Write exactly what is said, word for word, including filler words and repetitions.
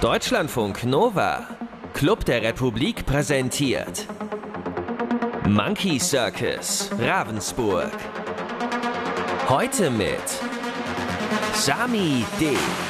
Deutschlandfunk Nova, Club der Republik präsentiert Monkey Circus, Ravensburg. Heute mit Sami D.